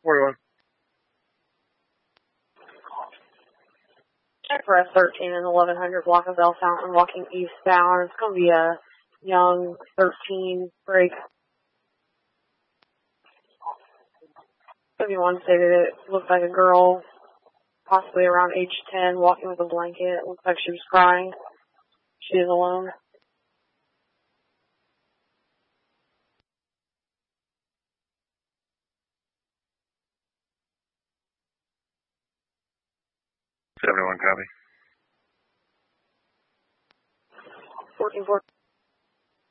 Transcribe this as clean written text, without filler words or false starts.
41. Check for S13 and 1100 block of Bell Fountain walking eastbound. It's going to be a young 13 break. 71 stated it looked like a girl, possibly around age 10, walking with a blanket. It looked like she was crying. She is alone. Copy. 14-4.